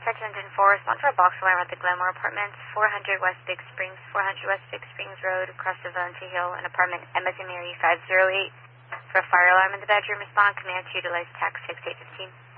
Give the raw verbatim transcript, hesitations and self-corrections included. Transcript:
Dispatch Engine four, respond for a box alarm at the Glenmore Apartments, four hundred West Big Springs, four hundred West Big Springs Road, across the Valente Hill, an apartment M as in Mary five zero eight. For a fire alarm in the bedroom, respond, command to utilize tax six eight fifteen.